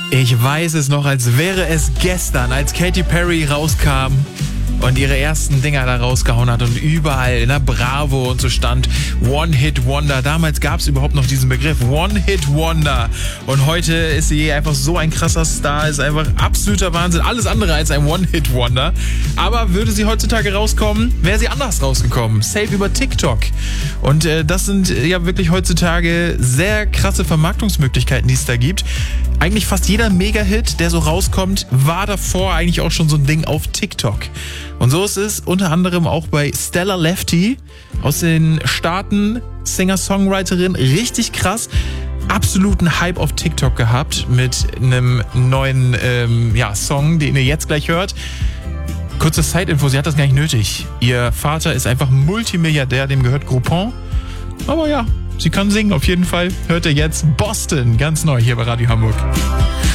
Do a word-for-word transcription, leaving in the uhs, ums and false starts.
Ich weiß es noch, als wäre es gestern, als Katy Perry rauskam und ihre ersten Dinger da rausgehauen hat und überall in der Bravo und so stand One-Hit-Wonder. Damals gab es überhaupt noch diesen Begriff One-Hit-Wonder. Und heute ist sie einfach so ein krasser Star, ist einfach absoluter Wahnsinn. Alles andere als ein One-Hit-Wonder. Aber würde sie heutzutage rauskommen, wäre sie anders rausgekommen. Safe über TikTok. Und äh, das sind ja wirklich heutzutage sehr krasse Vermarktungsmöglichkeiten, die es da gibt. Eigentlich fast jeder Mega-Hit, der so rauskommt, war davor eigentlich auch schon so ein Ding auf TikTok. Und so ist es unter anderem auch bei Stella Lefty aus den Staaten, Singer-Songwriterin, richtig krass, absoluten Hype auf TikTok gehabt mit einem neuen ähm, ja, Song, den ihr jetzt gleich hört. Kurze Side-Info, sie hat das gar nicht nötig. Ihr Vater ist einfach Multimilliardär, dem gehört Groupon. Aber ja, sie kann singen auf jeden Fall. Hört ihr jetzt Boston, ganz neu hier bei Radio Hamburg.